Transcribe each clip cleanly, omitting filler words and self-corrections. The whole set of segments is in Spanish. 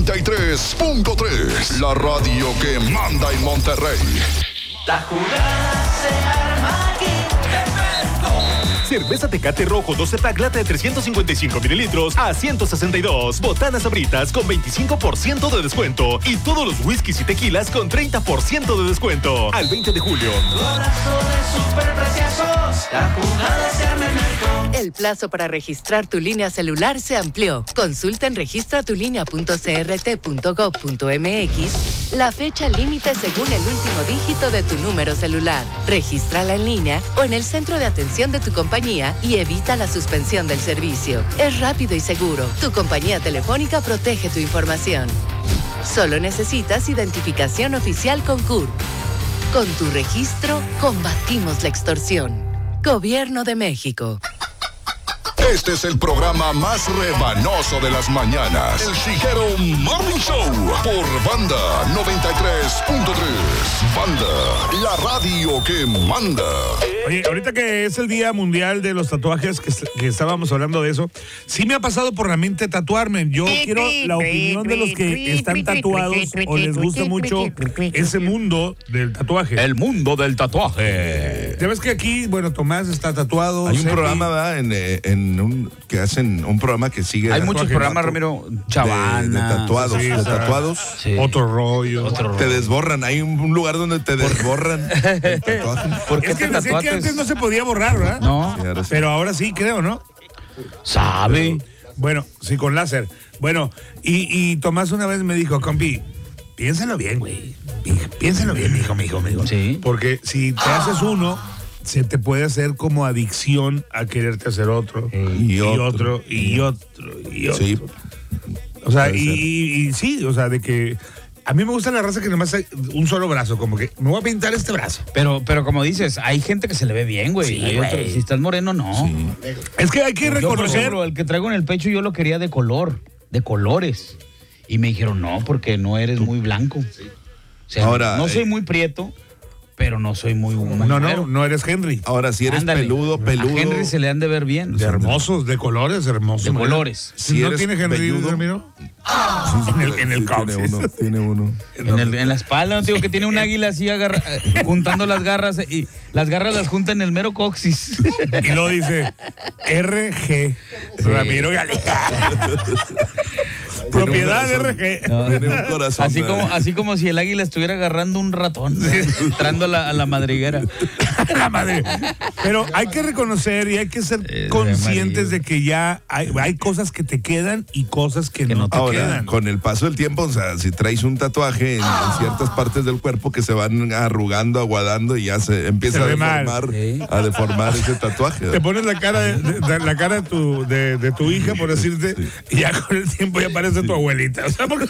93.3, la radio que manda en Monterrey. La jugada se arma aquí. Cerveza Tecate Rojo 12 pack lata de 355 mililitros a 162. Botanas Sabritas con 25% de descuento. Y todos los whiskies y tequilas con 30% de descuento. Al 20 de julio. Golazo de superpreciosos. La jugada se arma en México. El plazo para registrar tu línea celular se amplió. Consulta en registratulinea.crt.gov.mx la fecha límite según el último dígito de tu número celular. Regístrala en línea o en el centro de atención de tu compañía y evita la suspensión del servicio. Es rápido y seguro. Tu compañía telefónica protege tu información. Solo necesitas identificación oficial con CURP. Con tu registro, combatimos la extorsión. Gobierno de México. Este es el programa más rebanoso de las mañanas. El Chijero Morning Show por Banda 93.3. Banda, la radio que manda. Oye, ahorita que es el Día Mundial de los Tatuajes, que estábamos hablando de eso, sí me ha pasado por la mente tatuarme. Yo quiero la opinión de los que están tatuados o les gusta mucho ese mundo del tatuaje. El mundo del tatuaje. Ya ves que aquí, bueno, Tomás está tatuado. Hay un programa, ¿verdad? Que hacen un programa que sigue. Hay muchos programas, Ramiro. Chavana. De tatuados. Sí, de tatuados. Sí. Otro rollo. Te desborran. Hay un lugar donde te desborran el tatuaje. ¿Por qué Es que te decía que tatuaste? antes no se podía borrar, ¿verdad? No. Sí, ahora sí. Pero ahora sí, creo, ¿no? Sabe. Bueno, sí, con láser. Bueno, y Tomás una vez me dijo, compi, piénsalo bien, güey. Piénsalo bien, hijo, mi hijo. Sí. Porque si te haces uno, se te puede hacer como adicción a quererte hacer otro. Y Y otro. otro. Sí. O sea, Puede ser. y sí, o sea, de que a mí me gusta la raza que nomás hay un solo brazo, como que me voy a pintar este brazo. Pero como dices, hay gente que se le ve bien, güey. Sí, Hay güey. otros, si estás moreno, no. Sí. Es que hay que Yo, por reconocer. ejemplo, el que traigo en el pecho yo lo quería de color, de colores. Y me dijeron, no, porque no eres muy blanco. O sea, Ahora, no soy muy prieto, pero no soy muy güero. No eres Henry. Ahora, si eres Ándale. peludo. A Henry se le han de ver bien. De hermosos, de colores, hermosos. De colores. Si Si no eres tiene Henry, velludo. Ramiro. En el Sí, coxis. tiene uno. En la espalda, no te digo que tiene un águila así juntando las garras y las garras las junta en el mero coxis. Y luego dice RG. Ramiro Galeano. Propiedad RG. No. Tiene un corazón. Así como si el águila estuviera agarrando un ratón, entrando a la madriguera. La madre. Pero hay que reconocer y hay que ser conscientes de que ya hay cosas que te quedan y cosas que no te Ahora, quedan. con el paso del tiempo, o sea, si traes un tatuaje en ciertas partes del cuerpo que se van arrugando, aguadando y ya se empieza Se a ve mal. deformar, Sí. a deformar ese tatuaje. Te pones la cara la cara de tu hija, por decirte, y ya con el tiempo ya parece tu abuelita. O sea, porque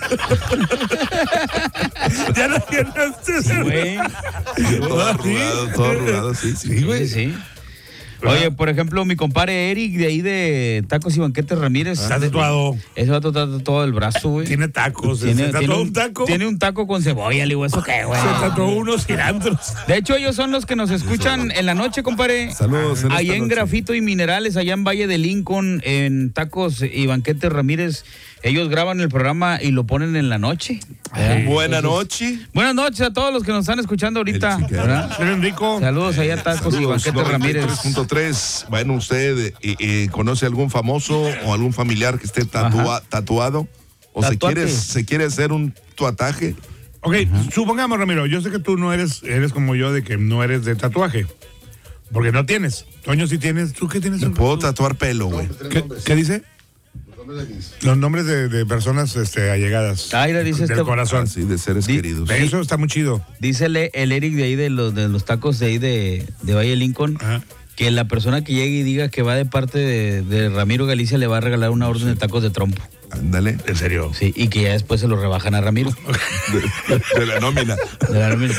ya no tienes. Güey. Todo arrugado, sí. Sí, güey. Sí. Oye, por ejemplo, mi compadre Eric de ahí de Tacos y Banquetes Ramírez. Está tatuado. Ese vato está tatuado el brazo, güey. Tiene tacos. ¿Se tatuó un taco? Tiene un taco con cebolla, le digo, ¿eso qué, güey? Se tatuó unos cilantros. De hecho, ellos son los que nos escuchan en la noche, compadre. Saludos. Allá esta en noche. Grafito y Minerales, allá en Valle de Lincoln, en Tacos y Banquetes Ramírez. Ellos graban el programa y lo ponen en la noche. Buena noche. Buenas noches a todos los que nos están escuchando ahorita. El chiquero. ¿verdad? Señor Enrico. Saludos allá a Tacos y Banquetes Ramírez. 93.3. Bueno, ¿usted conoce algún famoso o algún familiar que esté tatuado? ¿O Tatuate. se quiere hacer un tatuaje? Ok, supongamos, Ramiro, yo sé que tú no eres como yo de que no eres de tatuaje. Porque no tienes. Toño, sí tienes. ¿Tú qué tienes? Me puedo tatuar pelo, güey. ¿Qué dice? Los nombres de personas allegadas. Ay, le dice del corazón. Así, de seres queridos. Eso está muy chido. Dice el Eric de ahí de los tacos de ahí de Valle Lincoln. Ajá. Que la persona que llegue y diga que va de parte de Ramiro Galicia le va a regalar una orden de tacos de trompo. Ándale. En serio. Sí, y que ya después se lo rebajan a Ramiro. De la nómina. De la nómina.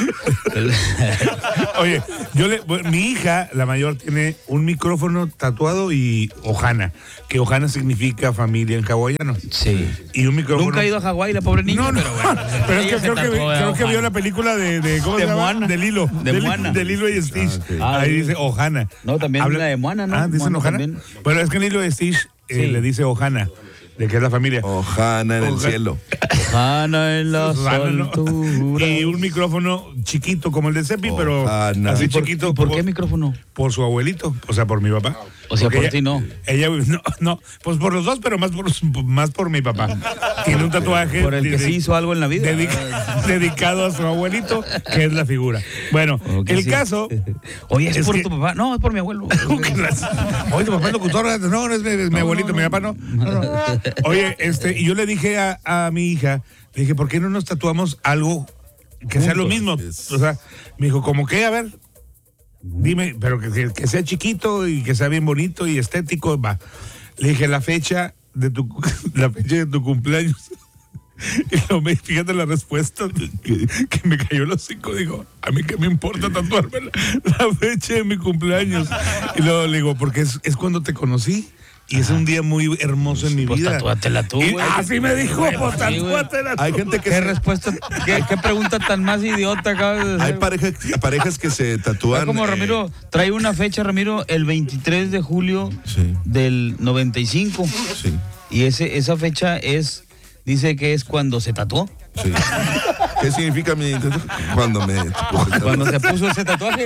Oye, mi hija, la mayor, tiene un micrófono tatuado y Ohana, que Ohana significa familia en hawaiano. Sí. Y un micrófono. Nunca ha ido a Hawái la pobre niña, No, pero bueno. pero es ella que se creo que tatuó vio Ohana. la película de ¿cómo se llama? Moana. De Lilo. De Moana. De Lilo y Stitch. ok. Ahí dice Ohana. No, también la de Moana, ¿no? ¿Dicen Moana Ohana? también. Bueno, es que en Lilo y Stitch Sí. le dice Ohana, de que es la familia. Ohana en el Ohana. cielo. Lejana en las alturas. Y un micrófono chiquito como el de Cepi, pero así chiquito. ¿Por qué micrófono? Por su abuelito, o sea, por mi papá. O sea, porque por ti no. Ella no, pues por los dos, pero más por mi papá. Tiene un tatuaje. Por el que sí hizo algo en la vida. Dedicado a su abuelito, que es la figura. Bueno, el caso. Oye, ¿es por tu papá? No, es por mi abuelo. Oye, tu papá es locutor. No, es mi abuelito, mi papá no. Oye, y yo le dije a mi hija, le dije, ¿por qué no nos tatuamos algo que sea lo mismo? O sea, me dijo, ¿cómo qué? A ver. Dime, pero que sea chiquito y que sea bien bonito y estético, va. Le dije la fecha de tu cumpleaños. Y fíjate la respuesta que me cayó los 5. Digo, a mí qué me importa tatuarme la fecha de mi cumpleaños. Y luego le digo, porque es cuando te conocí. Y es un día muy hermoso en mi vida. Pues tatúatela tú, güey. Así me dijo, pues tatúatela tú. Hay gente que ¿Qué respuesta? ¿Qué pregunta tan más idiota acabas de hacer? Hay parejas que se tatúan. Como Ramiro, trae una fecha, Ramiro, el 23 de julio del 95. Sí. Y esa fecha dice que es cuando se tatuó. Sí. ¿Qué significa mi tatuaje? Cuando se puso ese tatuaje.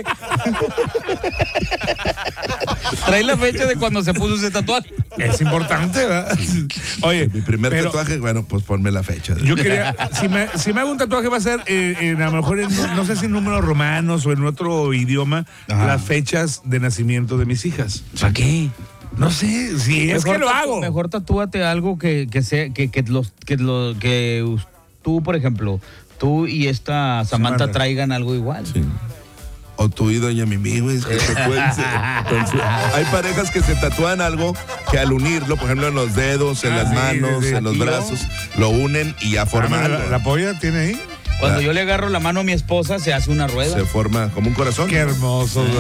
Trae la fecha de cuando se puso ese tatuaje. Es importante, ¿verdad? Oye, mi primer tatuaje, bueno, pues ponme la fecha. Yo quería, si me hago un tatuaje va a ser a lo mejor no sé si en números romanos o en otro idioma, las fechas de nacimiento de mis hijas. ¿Para qué? No sé, si es que lo hago. Mejor tatúate algo que sea que tú, por ejemplo, tú y esta Samantha traigan algo igual. Sí. O tú y doña Mimi, güey. Hay parejas que se tatúan algo que al unirlo, por ejemplo, en los dedos, en las manos, en los brazos, lo unen y ya forman algo. ¿La polla tiene ahí? Cuando yo le agarro la mano a mi esposa, se hace una rueda. Se forma como un corazón. Qué hermoso.